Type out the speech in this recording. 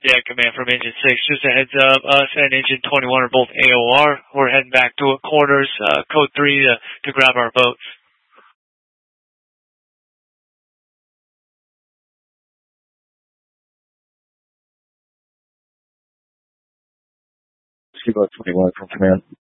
Yeah, command from Engine 6. Just a heads up, us and Engine 21 are both AOR. We're heading back to quarters, code 3 to grab our boats. Ski Boat 21 from command.